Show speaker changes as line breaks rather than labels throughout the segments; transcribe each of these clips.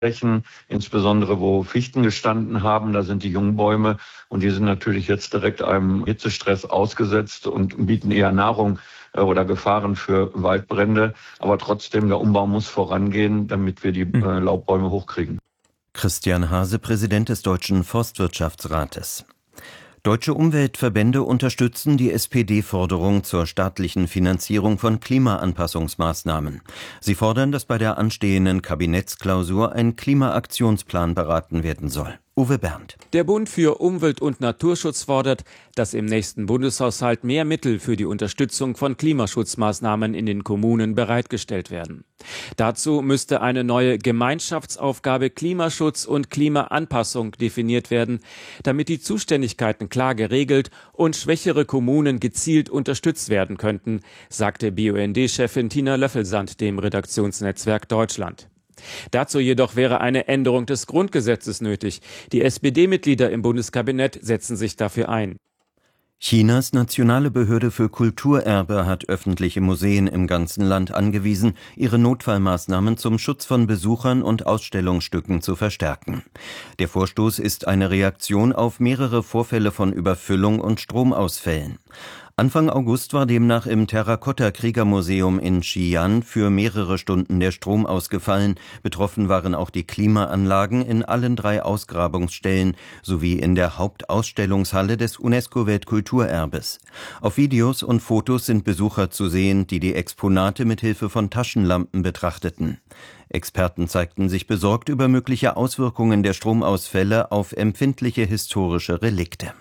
Flächen, insbesondere wo Fichten gestanden haben, da sind die Jungbäume und die sind natürlich jetzt direkt einem Hitzestress ausgesetzt und bieten eher Nahrung oder Gefahren für Waldbrände. Aber trotzdem, der Umbau muss vorangehen, damit wir die Laubbäume hochkriegen.
Christian Hase, Präsident des Deutschen Forstwirtschaftsrates. Deutsche Umweltverbände unterstützen die SPD-Forderung zur staatlichen Finanzierung von Klimaanpassungsmaßnahmen. Sie fordern, dass bei der anstehenden Kabinettsklausur ein Klimaaktionsplan beraten werden soll. Uwe Bernd.
Der Bund für Umwelt- und Naturschutz fordert, dass im nächsten Bundeshaushalt mehr Mittel für die Unterstützung von Klimaschutzmaßnahmen in den Kommunen bereitgestellt werden. Dazu müsste eine neue Gemeinschaftsaufgabe Klimaschutz und Klimaanpassung definiert werden, damit die Zuständigkeiten klar geregelt und schwächere Kommunen gezielt unterstützt werden könnten, sagte BUND-Chefin Tina Löffelsand dem Redaktionsnetzwerk Deutschland. Dazu jedoch wäre eine Änderung des Grundgesetzes nötig. Die SPD-Mitglieder im Bundeskabinett setzen sich dafür ein.
Chinas nationale Behörde für Kulturerbe hat öffentliche Museen im ganzen Land angewiesen, ihre Notfallmaßnahmen zum Schutz von Besuchern und Ausstellungsstücken zu verstärken. Der Vorstoß ist eine Reaktion auf mehrere Vorfälle von Überfüllung und Stromausfällen. Anfang August war demnach im Terrakotta-Kriegermuseum in Xi'an für mehrere Stunden der Strom ausgefallen. Betroffen waren auch die Klimaanlagen in allen 3 Ausgrabungsstellen sowie in der Hauptausstellungshalle des UNESCO-Weltkulturerbes. Auf Videos und Fotos sind Besucher zu sehen, die die Exponate mit Hilfe von Taschenlampen betrachteten. Experten zeigten sich besorgt über mögliche Auswirkungen der Stromausfälle auf empfindliche historische Relikte.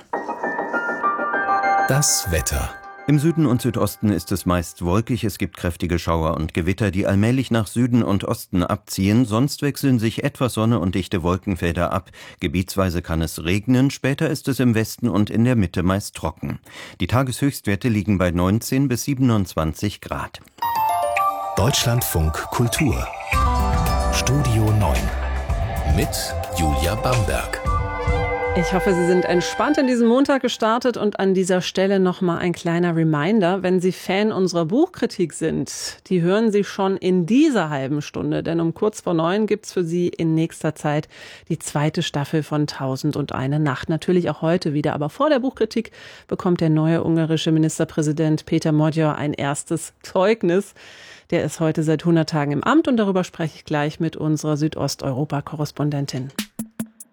Das Wetter.
Im Süden und Südosten ist es meist wolkig, es gibt kräftige Schauer und Gewitter, die allmählich nach Süden und Osten abziehen, sonst wechseln sich etwas Sonne und dichte Wolkenfelder ab. Gebietsweise kann es regnen, später ist es im Westen und in der Mitte meist trocken. Die Tageshöchstwerte liegen bei 19 bis 27 Grad.
Deutschlandfunk Kultur. Studio 9 mit Julia Bamberg.
Ich hoffe, Sie sind entspannt in diesen Montag gestartet und an dieser Stelle nochmal ein kleiner Reminder, wenn Sie Fan unserer Buchkritik sind, die hören Sie schon in dieser halben Stunde, denn um kurz vor 9 gibt's für Sie in nächster Zeit die 2. Staffel von 1001 Nacht. Natürlich auch heute wieder, aber vor der Buchkritik bekommt der neue ungarische Ministerpräsident Péter Magyar ein erstes Zeugnis. Der ist heute seit 100 Tagen im Amt und darüber spreche ich gleich mit unserer Südosteuropa-Korrespondentin.